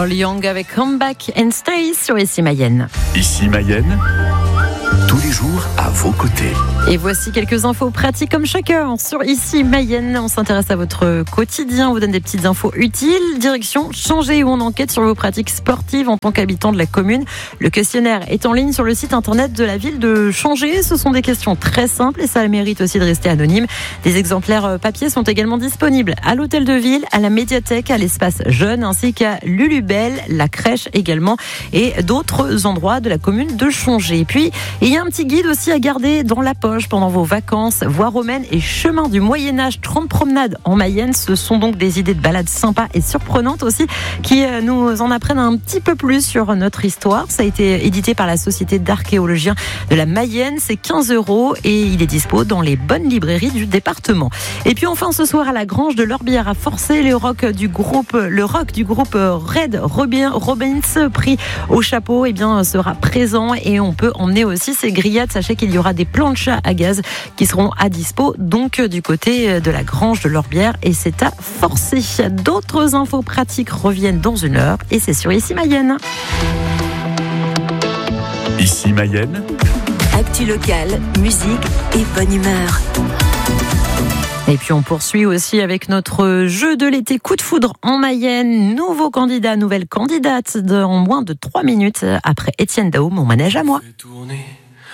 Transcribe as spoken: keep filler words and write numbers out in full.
Paul Young avec Come Back and Stay sur Ici Mayenne. Ici Mayenne, tous les jours à vos côtés. Et voici quelques infos pratiques comme chaque heure sur Ici Mayenne. On s'intéresse à votre quotidien, on vous donne des petites infos utiles. Direction Changé où on enquête sur vos pratiques sportives en tant qu'habitant de la commune. Le questionnaire est en ligne sur le site internet de la ville de Changé. Ce sont des questions très simples et ça mérite aussi de rester anonyme. Des exemplaires papier sont également disponibles à l'hôtel de ville, à la médiathèque, à l'espace jeune ainsi qu'à Lulubelle, la crèche également et d'autres endroits de la commune de Changé. Et puis, il y a un petit guide aussi à garder dans la poche pendant vos vacances. Voies romaines et chemin du Moyen-Âge, trente promenades en Mayenne. Ce sont donc des idées de balades sympas et surprenantes aussi qui nous en apprennent un petit peu plus sur notre histoire. Ça a été édité par la Société d'archéologiens de la Mayenne. C'est quinze euros et il est dispo dans les bonnes librairies du département. Et puis enfin ce soir à la Grange de l'Orbière à Forcé, le rock du groupe, le rock du groupe Red Robins, pris au chapeau, eh bien, sera présent et on peut emmener aussi ses grillades. Sachez qu'il y aura des planchas à gaz qui seront à dispo donc du côté de la Grange de l'Orbière et c'est à Forcé. D'autres infos pratiques reviennent dans une heure et c'est sur Ici Mayenne. Ici Mayenne, actu locale, musique et bonne humeur. Et puis on poursuit aussi avec notre jeu de l'été coup de foudre en Mayenne. Nouveau candidat, nouvelle candidate en moins de trois minutes après Étienne Dao, mon manège à moi. Tourner